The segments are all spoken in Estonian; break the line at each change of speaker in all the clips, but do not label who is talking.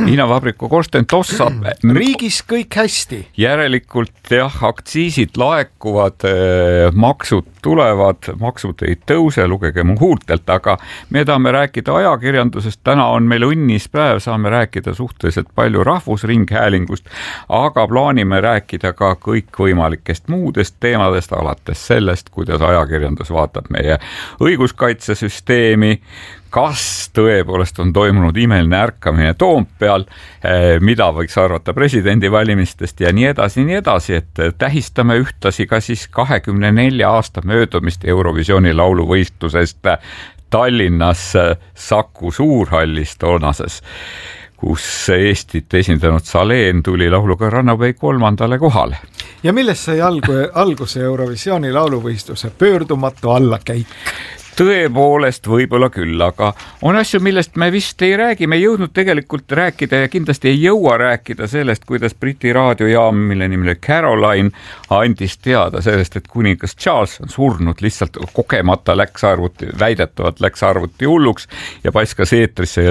viinavabriku korsten tossab.
Riigis kõik hästi.
Järelikult jah, aktsiisid laekuvad, maksud tulevad, maksud ei tõuse, lugege mu huultelt, aga me tahame rääkida ajakirjandusest. Täna on meil õnnis päev, saame rääkida suhteliselt palju rahvusringhäälingust, aga plaanime rääkida ka kõikvõimalikest muudest teemadest, alates sellest, kuidas ajakirjandus vaatab meie õiguskaitsesüsteemi, kas tõepoolest on toimunud imeline ärkamine Toompeal, mida võiks arvata presidendivalimistest ja nii edasi, et tähistame ühtasi ka siis 24 aasta möödumist Eurovisiooni lauluvõistlusest Tallinnas Saku Suurhallis toonases, kus Eestit esindanud Salén tuli lauluga Rannaväe 3. kohale.
Ja millest sai alguse Eurovisiooni lauluvõistluse pöördumatu allakäik?
Tõepoolest võib-olla küll, aga on asju, millest me vist ei räägi. Me ei jõudnud tegelikult rääkida ja kindlasti ei jõua rääkida sellest, kuidas Briti raadiojaam, mille nimele Caroline, andis teada sellest, et kuningas Charles on surnud, lihtsalt kogemata väidetavalt läks arvuti hulluks ja paiskas eetrisse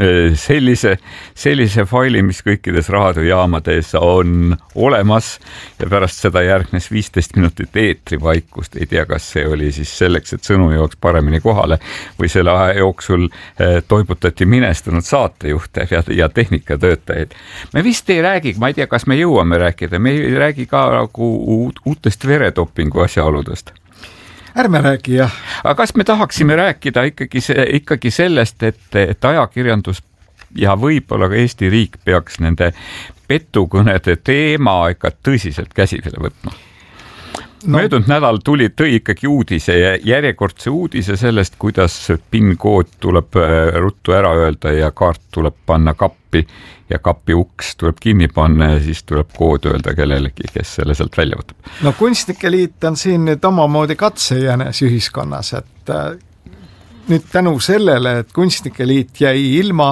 sellise faili, mis kõikides raadiojaamades on olemas ja pärast seda järgnes 15 minutit eetrivaikust. Ei tea, kas see oli siis selleks, et sõnu jooks paremini kohale või selle aja jooksul toibutati minestunud saatejuhte ja tehnikatöötajaid. Me vist ei räägi, ma ei tea, kas me jõuame rääkida, me ei räägi ka uutest veretopingu asjaoludest.
Ärme räägi, jah.
Aga kas me tahaksime rääkida ikkagi sellest, et ajakirjandus ja võib-olla ka Eesti riik peaks nende petukõnede teema ikka tõsiselt käsile võtma? Möödunud nädal tõi ikkagi uudise ja järjekordse uudise sellest, kuidas PIN-kood tuleb ruttu ära öelda ja kaart tuleb panna kappi ja kapi uks tuleb kinni panna ja siis tuleb kood öelda kellelegi, kes selle sealt välja võtab.
No Kunstnike Liit on siin nüüd omamoodi katsejänes ühiskonnas, et nüüd tänu sellele, et Kunstnike Liit jäi ilma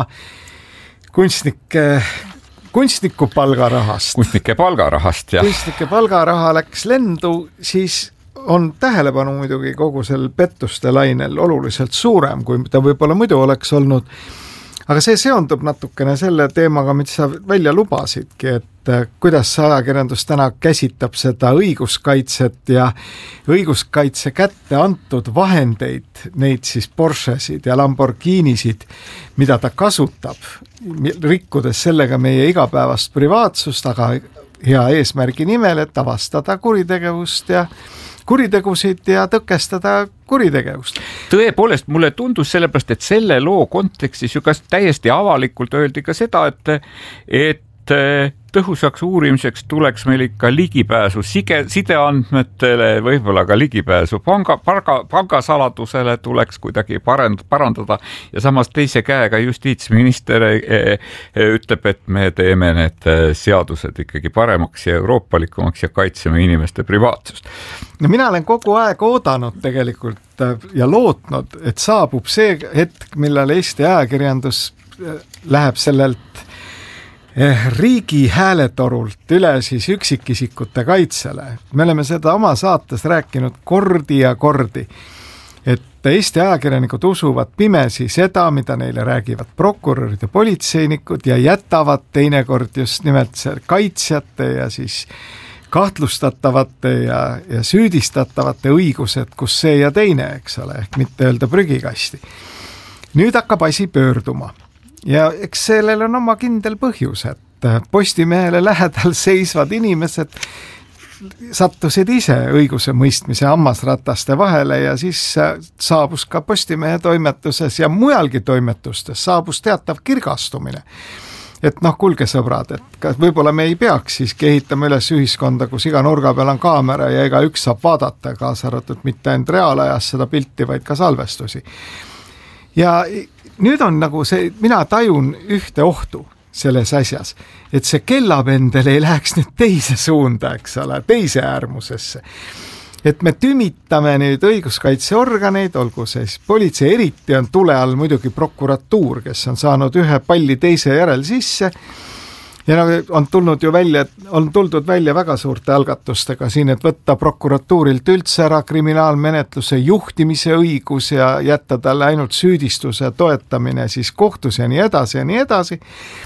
kunstniku palgarahast.
Kunstnike palgaraha läks lendu, siis on tähelepanu muidugi kogu sel pettuste lainel oluliselt suurem, kui ta võib-olla muidu oleks olnud. Aga see seondub natukene selle teemaga, mida sa välja lubasidki, et kuidas ajakirjandus täna käsitab seda õiguskaitset ja õiguskaitse kätte antud vahendeid, neid siis Porschesid ja Lamborghinisid, mida ta kasutab, rikkudes sellega meie igapäevast privaatsust, aga hea eesmärgi nimel, et avastada kuritegusid ja tõkestada kuritegevust. Tõepoolest, mulle tundus sellepärast, et selle loo kontekstis ju kas täiesti avalikult öeldi ka seda, et tõhusaks uurimiseks tuleks meil ikka ligipääsu sideandmetele, võib-olla ka ligipääsu pangasaladusele tuleks kuidagi parandada ja samas teise käega justiitsminister ütleb, et me teeme need seadused ikkagi paremaks ja euroopalikumaks ja kaitseme inimeste privaatsust.
No mina olen kogu aeg oodanud tegelikult ja lootnud, et saabub see hetk, millal Eesti ajakirjandus läheb sellelt riigi hääletorult üle siis üksikisikute kaitsele. Me oleme seda oma saates rääkinud kordi ja kordi, et Eesti ajakirjanikud usuvad pimesi seda, mida neile räägivad prokurörid ja politseinikud ja jätavad teinekord just nimelt kaitsjate ja siis kahtlustatavate ja süüdistatavate õigused, kus see ja teine, eks ole, ehk mitte öelda prügikasti. Nüüd hakkab asi pöörduma. Ja eks sellel on oma kindel põhjus, et Postimehele lähedal seisvad inimesed sattusid ise õiguse mõistmise hammasrataste vahele ja siis saabus ka Postimehe toimetuses ja mujalgi toimetustes saabus teatav kirgastumine. Et kuulge sõbrad, et võib-olla me ei peaks siiski ehitama üles ühiskonda, kus iga nurga peal on kaamera ja iga üks saab vaadata, kaasa arvatud mitte ainult reaalajas seda pilti, vaid ka salvestusi. Ja nüüd on see, mina tajun ühte ohtu selles asjas, et see kellapendel ei läheks nüüd teise suunda, eks ole, teise äärmusesse. Et me tümitame nüüd õiguskaitseorganeid, olgu siis politsei, eriti on tule all muidugi prokuratuur, kes on saanud ühe palli teise järel sisse ja on tuldud välja väga suurte algatustega siin, et võtta prokuratuurilt üldse ära kriminaalmenetluse juhtimise õigus ja jätta talle ainult süüdistuse toetamine siis kohtus ja nii edasi ja nii edasi.